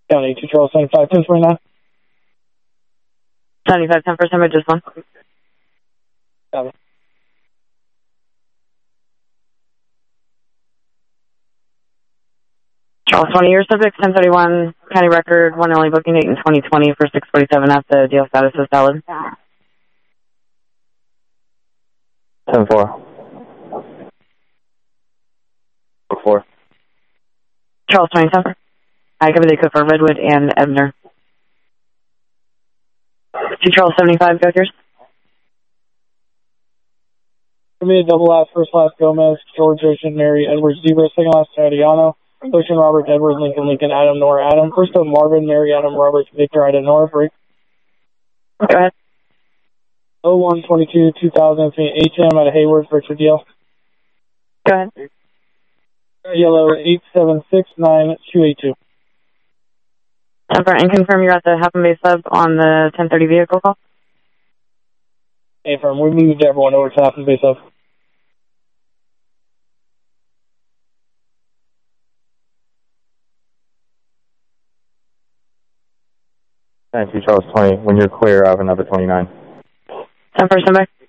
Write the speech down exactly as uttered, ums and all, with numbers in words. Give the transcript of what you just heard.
County, two Charles seventy-five, ten twenty-nine. seventy-five, ten for December, just one. Copy. Charles twenty, your subject, ten thirty-one, county record, one only booking date in twenty twenty for six forty-seven F. The deal status is valid. ten four. four. Charles twenty-seven. I cover the code for Redwood and Ebner. two Charles seventy-five, go yours. Committed double last, first last Gomez, George Ocean, Mary Edward Zebra, second last Tatiano, Ocean Robert Edward Lincoln Lincoln Adam Nora Adam, first of Marvin Mary Adam Robert Victor Ida Nora break. Go ahead. oh one twenty-two two thousand H M at Hayward Richard Deal. Go ahead. Yellow eight seven six nine two eight two. Temper, and confirm you're at the Half Base Sub on the ten thirty vehicle call. Hey, firm, we moved everyone over to Half Base Sub. Thank you, Charles twenty. When you're clear, I have another twenty-nine. Temper, stand by.